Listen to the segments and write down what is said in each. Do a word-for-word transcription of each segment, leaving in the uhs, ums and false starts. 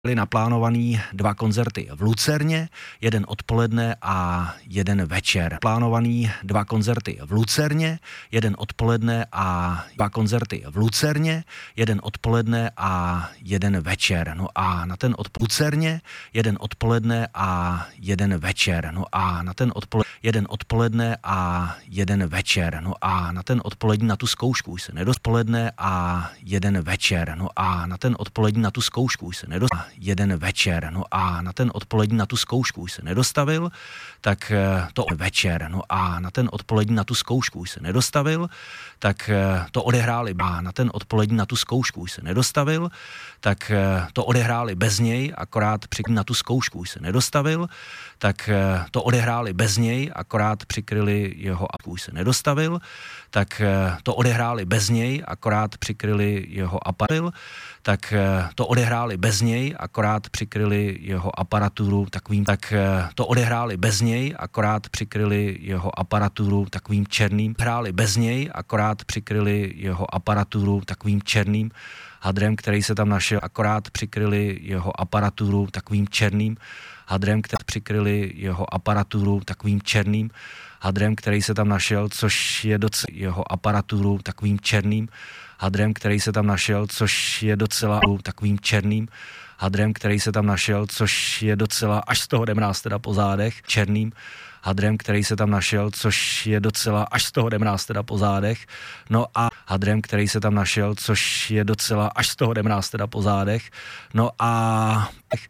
Byly naplánovaný dva koncerty v Lucerně, jeden odpoledne a jeden večer. Plánovaný dva koncerty v Lucerně, jeden odpoledne a dva koncerty v Lucerně, jeden odpoledne a jeden večer. No a na ten odpoledne Lucerně, jeden odpoledne a jeden večer. No a na ten odpoledne jeden odpoledne a jeden večer. No a na ten odpolední na tu zkoušku už se nedopoledne a jeden večer. No a na ten odpolední na tu zkoušku už se nedostavil jeden večer. No a na ten odpolední na tu zkoušku už se nedostavil, tak to večer. No a na ten odpolední na tu zkoušku už se nedostavil, tak to odehráli a na ten odpolední na tu zkoušku už se nedostavil, tak to odehráli bez něj, akorát při na tu zkoušku už se nedostavil, tak to odehráli bez něj, akorát přikryli jeho a už se nedostavil, tak to odehráli bez něj, akorát přikryli jeho aparil, tak to odehráli bez něj, akorát přikryli jeho aparaturu takovým, tak to odehráli bez něj, akorát přikryli jeho aparaturu takovým černým, hráli bez něj, akorát přikryli jeho aparaturu takovým černým hadrem, který se tam našel, akorát přikryli jeho aparaturu takovým černým hadrem, který přikryli jeho aparaturu takovým černým hadrem, který se tam našel, což je docela jeho aparaturu takovým černým hadrem, který se tam našel, což je docela takovým černým hadrem, který se tam našel, což je docela, až z toho jdem nás teda po zádech, černým hadrem, který se tam našel, což je docela, až z toho jdem nás teda po zádech, no a hadrem, který se tam našel, což je docela, až z toho jdem nás teda po zádech, no a,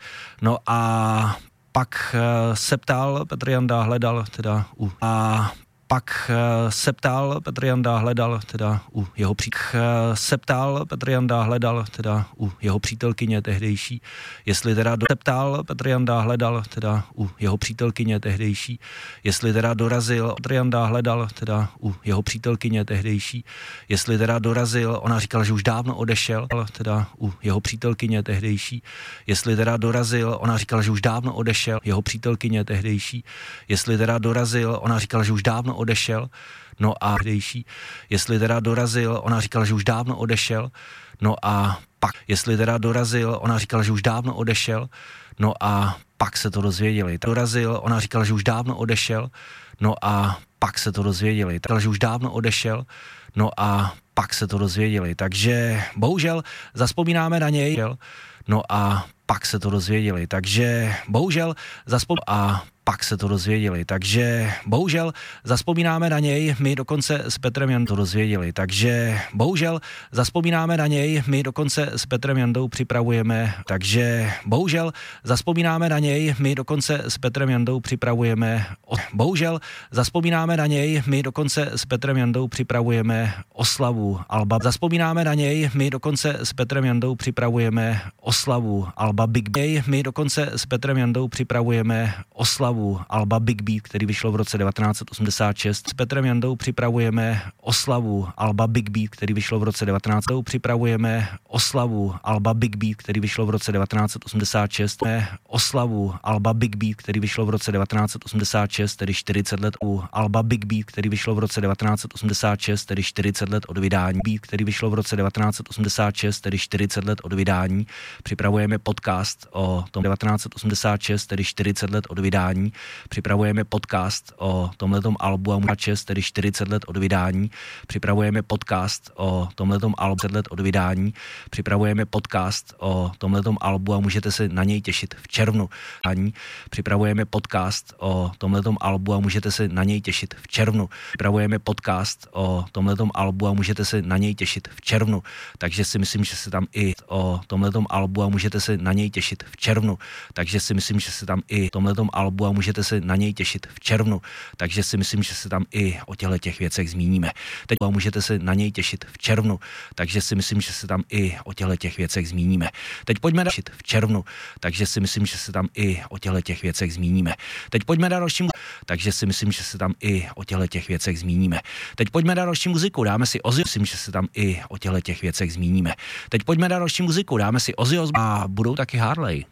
no a pak se ptal, Petr Janda hledal teda u a pak se ptal, Petr Janda hledal teda u jeho pří... se ptal, Petr Janda hledal teda u jeho přítelkyně tehdejší, jestli teda do... se ptal, Petr Janda hledal teda u jeho přítelkyně tehdejší, jestli teda dorazil, Petr Janda hledal teda u jeho přítelkyně tehdejší, jestli teda dorazil, ona říkala, že už dávno odešel, teda u jeho přítelkyně tehdejší, jestli teda dorazil, ona říkala, že už dávno odešel, jeho přítelkyně tehdejší, jestli teda dorazil, ona říkala, že už dávno odešel, no a tehdejší, jestli teda dorazil, ona říkala, že už dávno odešel, no a pak, jestli teda dorazil, ona říkala, že už dávno odešel, no a pak se to dozvěděli. Dorazil, ona říkala, že už dávno odešel, no a pak se to dozvěděli. Říkala, že už dávno odešel, no a pak se to dozvěděli. Takže bohužel zazpomínáme na něj, no a pak se to dozvěděli. Takže bohužel zaspom... a pak se to dozvěděli. Takže bohužel zazpomínáme na něj, my dokonce s Petrem Jandou to dozvěděli. Takže bohužel zazpomínáme na něj, my dokonce s Petrem Jandou připravujeme. Takže bohužel zazpomínáme na něj, my dokonce s Petrem Jandou připravujeme. Bohužel zazpomínáme na něj, my dokonce s Petrem Jandou připravujeme oslavu alba. Zazpomínáme na něj, my dokonce s Petrem Jandou připravujeme oslavu alba Big Beat. My dokonce s Petrem Jandou připravujeme oslavu alba Big Beat, který vyšlo v roce devatenáct set osmdesát šest. S Petrem Jandou připravujeme oslavu alba Big Beat, který vyšlo v roce devatenáct set připravujeme oslavu alba Big Beat, který vyšlo v roce devatenáct set osmdesát šest. Oslavu alba Big Beat, který vyšlo v roce devatenáct set osmdesát šest, tedy čtyřicet let u alba Big Beat, který vyšlo v roce devatenáct set osmdesát šest, tedy čtyřicet let od vydání. Beat, který vyšlo v roce devatenáct set osmdesát šest, tedy čtyřicet let od vydání. Připravujeme podcast o tom devatenáct set osmdesát šest, tedy čtyřicet let od vydání. Připravujeme podcast o tomhletom albu a šest, tedy čtyřicet let od vydání. Připravujeme podcast o tomhletom albu let od vydání. Připravujeme podcast o tomhletom albu a můžete se na něj těšit v červnu. Připravujeme podcast o tomhletom albu a můžete se na něj těšit v červnu. Připravujeme podcast o tomhletom albu a můžete se na něj těšit v červnu. Takže si myslím, že se tam i o tomhletom albu a můžete se na něj těšit v červnu. Takže si myslím, že se tam i tomhletom albu a můžete se na něj těšit v červnu. Takže si myslím, že se tam i o těchto těch věcech zmíníme. Teď a můžete se na něj těšit v červnu. Takže si myslím, že se tam i o těchto těch věcech zmíníme. Teď pojďme těšit v červnu. Takže si myslím, že se tam i o těchto těch věcech zmíníme. Teď pojďme dát další muziku. Takže si myslím, že se tam i o těchto těch věcech zmíníme. Teď pojďme dát další muziku. Dáme si Ozzy. Myslím, že se tam i o těchto těch věcech zmíníme. Teď pojďme dát další muziku. Dáme si Ozzy a budou taky Harley.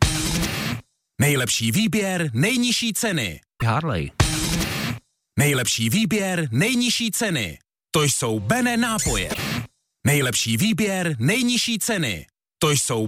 Nejlepší výběr, nejnižší ceny. Harley. Nejlepší výběr, nejnižší ceny. To jsou Bene nápoje. Nejlepší výběr, nejnižší ceny. To jsou